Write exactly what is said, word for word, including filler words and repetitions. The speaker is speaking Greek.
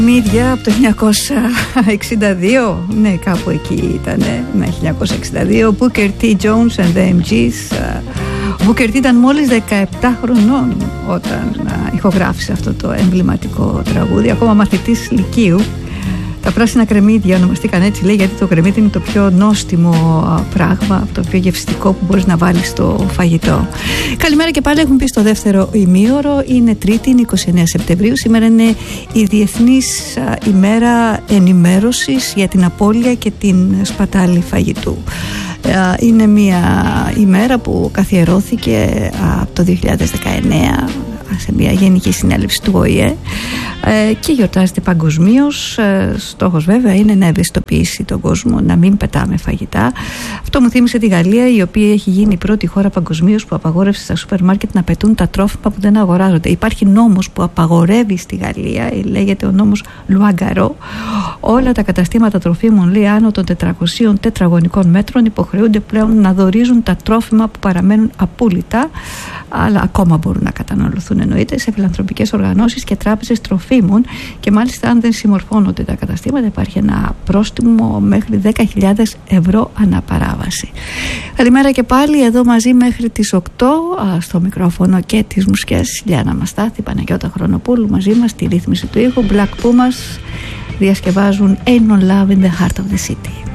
Μίδια από το χίλια εννιακόσια εξήντα δύο, ναι, κάπου εκεί ήταν, ναι, χίλια εννιακόσια εξήντα δύο. Booker T. Jones and the εμ τζις. Ο Booker T ήταν μόλις δεκαεπτά χρονών όταν ηχογράφησε αυτό το εμβληματικό τραγούδι, ακόμα μαθητής λυκείου. Τα πράσινα κρεμμύδια ονομαστήκαν έτσι, λέει, γιατί το κρεμμύδι είναι το πιο νόστιμο πράγμα, το πιο γευστικό που μπορείς να βάλεις στο φαγητό. Καλημέρα και πάλι, έχουμε πει στο δεύτερο ημίωρο. Είναι Τρίτη, είναι εικοστή ενάτη Σεπτεμβρίου. Σήμερα είναι η Διεθνής ημέρα ενημέρωσης για την απώλεια και την σπατάλη φαγητού. Είναι μια ημέρα που καθιερώθηκε από το δύο χιλιάδες δεκαεννέα σε μια γενική συνέλευση του Ο Η Ε και γιορτάζεται παγκοσμίως. Στόχος βέβαια είναι να ευαισθητοποιήσει τον κόσμο να μην πετάμε φαγητά. Αυτό μου θύμισε τη Γαλλία, η οποία έχει γίνει η πρώτη χώρα παγκοσμίως που απαγόρευσε στα σούπερ μάρκετ να πετούν τα τρόφιμα που δεν αγοράζονται. Υπάρχει νόμος που απαγορεύει στη Γαλλία, λέγεται ο νόμος Λουαγκαρό, όλα τα καταστήματα τροφίμων, λέει, άνω των τετρακοσίων τετραγωνικών μέτρων υποχρεούνται πλέον να δωρίζουν τα τρόφιμα που παραμένουν απόλυτα, αλλά ακόμα μπορούν να καταναλωθούν, εννοείται, σε φιλανθρωπικές οργανώσεις και τράπεζες τροφίμων, και μάλιστα αν δεν συμμορφώνονται τα καταστήματα υπάρχει ένα πρόστιμο μέχρι δέκα χιλιάδες ευρώ αναπαράβαση. Καλημέρα και πάλι, εδώ μαζί μέχρι τις οκτώ στο μικρόφωνο και τις μουσικές Λιάννα Μαστάθη, Παναγιώτα Χρονοπούλου μαζί μας, τη ρύθμιση του ήχου. Black Pumas διασκευάζουν Ain't No Love in the Heart of the City.